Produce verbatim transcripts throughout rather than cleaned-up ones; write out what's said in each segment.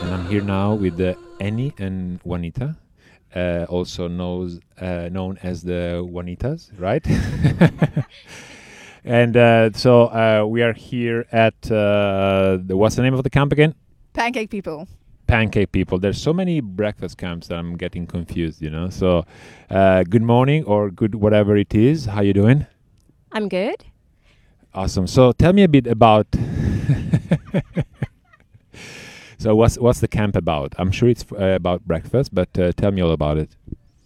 and I'm here now with uh, Annie and Juanita, uh, also knows, uh, known as the Juanitas, right? And uh, so uh, we are here at, uh, the, what's the name of the camp again? Pancake People. Pancake People. There's so many breakfast camps that I'm getting confused, you know. So uh, good morning or good whatever it is. How you doing? I'm good. Awesome. So tell me a bit about... So what's what's the camp about? I'm sure it's uh, about breakfast, but uh, tell me all about it.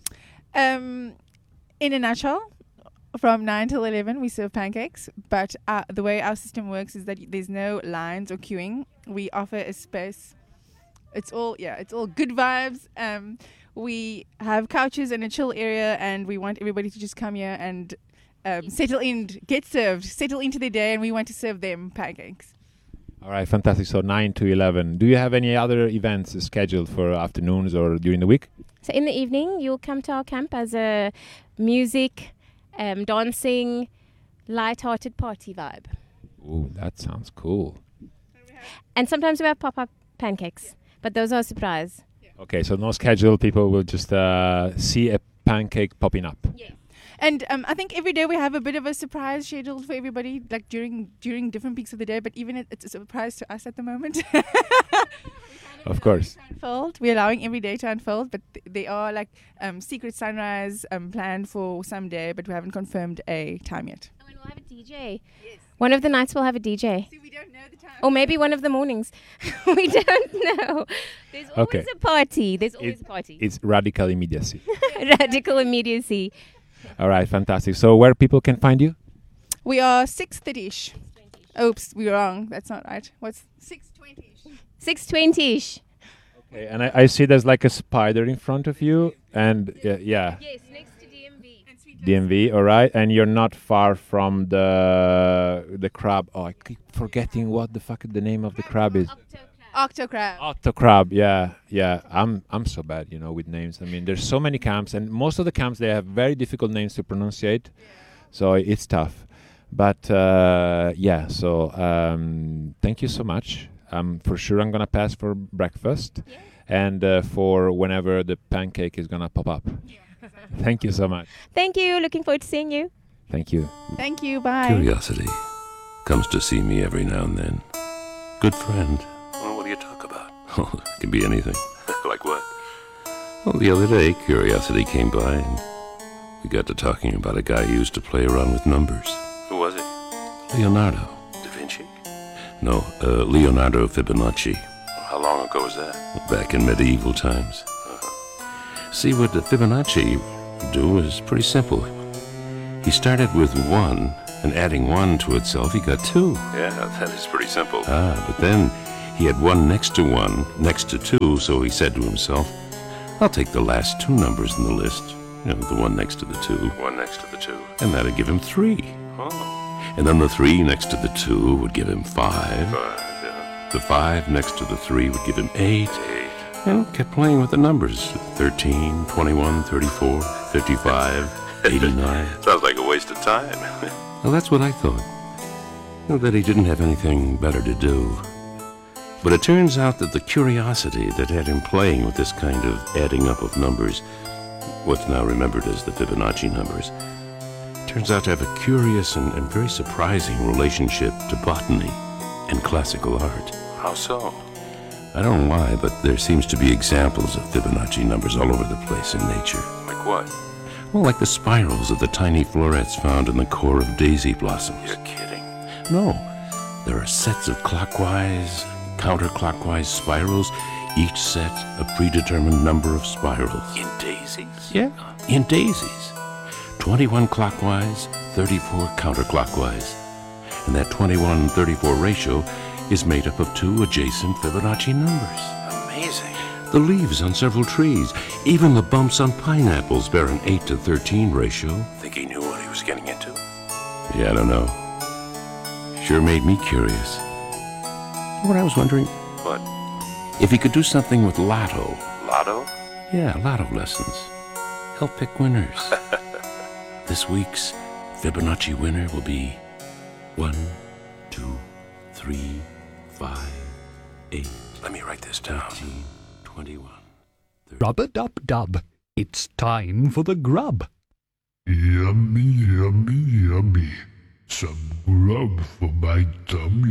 Um, in a nutshell, from nine till eleven, we serve pancakes. But uh, the way our system works is that there's no lines or queuing. We offer a space. It's all yeah, it's all good vibes. Um, we have couches and a chill area, and we want everybody to just come here and um, settle in, get served, settle into their day, and we want to serve them pancakes. All right, fantastic. So nine to eleven. Do you have any other events scheduled for afternoons or during the week? So in the evening, you'll come to our camp as a music, um, dancing, light-hearted party vibe. Ooh, that sounds cool. And sometimes we have pop-up pancakes, but those are a surprise. Okay, so no schedule. People will just uh, see a pancake popping up. Yeah. And um, I think every day we have a bit of a surprise scheduled for everybody, like during during different peaks of the day. But even it, it's a surprise to us at the moment. Of course. Unfold. We're allowing every day to unfold, but th- they are like um, secret sunrise um, planned for some day, but we haven't confirmed a time yet. Oh, and we'll have a D J. Yes. One of the nights we'll have a D J. See, we don't know the time. Or maybe one of the mornings. We don't know. There's always Okay. a party. There's always It- a party. It's radical immediacy. Radical immediacy. All right, fantastic. So where people can find you? We are six thirty-ish. Oops, we were wrong. That's not right. What's six twenty-ish? six twenty-ish. Okay, and I, I see there's like a spider in front of you, and uh, yeah, Yes, next to D M V. D M V. All right, and you're not far from the the crab. Oh, I keep forgetting what the fuck the name of the crab is. Octocrab. Octo crab. Yeah, yeah. I'm I'm so bad, you know, with names. I mean, there's so many camps, and most of the camps they have very difficult names to pronunciate, so it's tough. But uh, yeah, so um, thank you so much. Um, for sure, I'm gonna pass for breakfast, Yeah. and uh, for whenever the pancake is gonna pop up. Thank you so much. Thank you. Looking forward to seeing you. Thank you. Thank you. Bye. Curiosity comes to see me every now and then. Good friend. Well, what do you talk about? Oh, it can be anything. Like what? Well, the other day, Curiosity came by and we got to talking about a guy who used to play around with numbers. Who was he? Leonardo. Da Vinci? No, uh, Leonardo Fibonacci. How long ago was that? Back in medieval times. Uh-huh. See, what the Fibonacci do is pretty simple. He started with one, and adding one to itself, he got two. Yeah, that is pretty simple. Ah, but then he had one next to one, next to two, so he said to himself, I'll take the last two numbers in the list. You know, the one next to the two. One next to the two. And that'd give him three. Oh. And then the three next to the two would give him five. Five, yeah. The five next to the three would give him eight. Eight. And kept playing with the numbers. thirteen, twenty-one, thirty-four, fifty-five, eighty-nine. Sounds like a waste of time. Well, that's what I thought. You know, that he didn't have anything better to do. But it turns out that the curiosity that had him playing with this kind of adding up of numbers, what's now remembered as the Fibonacci numbers, turns out to have a curious and, and very surprising relationship to botany and classical art. How so? I don't know why, but there seems to be examples of Fibonacci numbers all over the place in nature. Like what? Well, like the spirals of the tiny florets found in the core of daisy blossoms. You're kidding. No. There are sets of clockwise, counterclockwise spirals, each set a predetermined number of spirals. In daisies? Yeah, in daisies. twenty-one clockwise, thirty-four counterclockwise. And that twenty-one thirty-four ratio is made up of two adjacent Fibonacci numbers. Amazing. The leaves on several trees, even the bumps on pineapples bear an eight to thirteen ratio. Think he knew what he was getting into? Yeah, I don't know. Sure made me curious. What I was wondering? What? If he could do something with Lotto. Lotto? Yeah, Lotto lessons. Help pick winners. This week's Fibonacci winner will be one, two, three, five, eight. Let me write this down. twenty-one. Rub-a-dub-dub. It's time for the grub. Yummy, yummy, yummy. Some grub for my tummy.